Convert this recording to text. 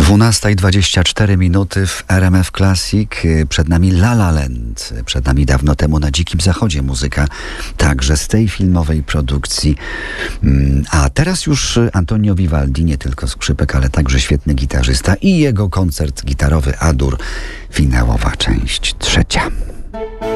12:24 w RMF Classic. Przed nami La La Land. Przed nami dawno temu na Dzikim Zachodzie muzyka także z tej filmowej produkcji. A teraz już Antonio Vivaldi, nie tylko skrzypek, ale także świetny gitarzysta i jego koncert gitarowy A-dur, finałowa część 3.